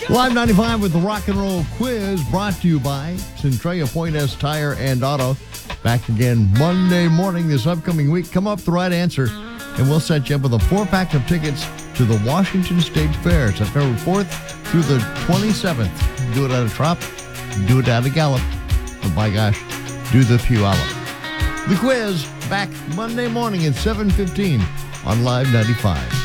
Live 95 with the Rock and Roll Quiz, brought to you by Centralia Point S Tire and Auto. Back again Monday morning this upcoming week. Come up with the right answer, and we'll set you up with a 4-pack of tickets to the Washington State Fair, September 4th through the 27th. Do it at a Trop, do it at a Gallup, and by gosh, do the Puyallup. The quiz, back Monday morning at 7:15 on Live 95.